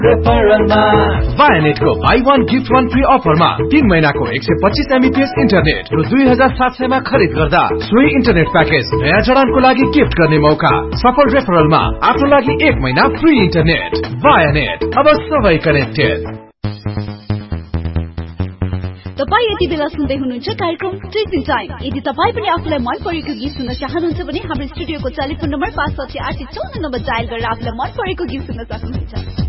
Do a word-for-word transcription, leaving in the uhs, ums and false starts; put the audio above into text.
रेफरलमा Vianet को buy one gift one free अफरमा तीन महीनाको एक सय पच्चीस एमबीपीएस इन्टरनेट र दुई हजार सात सय मा खरिद गर्दा सोही इन्टरनेट प्याकेज नयाँ जडानको लागि गिफ्ट गर्ने मौका। सफल रेफरलमा आफ्नो लागि एक महिना फ्री इन्टरनेट। Vianet, अब सबै कनेक्टेड। तपाई यति बेला सुन्दै हुनुहुन्छ कार्यक्रम टिफिन टाइम। यदि तपाई पनि आफुलाई मन परेको गीत सुन्न चाहनुहुन्छ भने हाम्रो स्टुडियोको टेलिफोन नम्बर पाँच साठी आठ चौन्न नम्बर डायल गरेर आफुलाई मन परेको गीत सुन्न सक्नुहुन्छ।